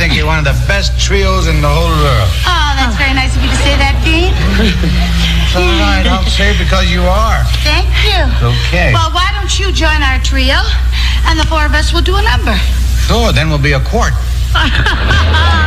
think you're one of the best trios in the whole world. Oh, that's very nice of you to say that, Dean. It's all right. I'll say it because you are. Thank you. Okay. Well, why don't you join our trio, and the four of us will do a number. Sure, then we'll be a quart.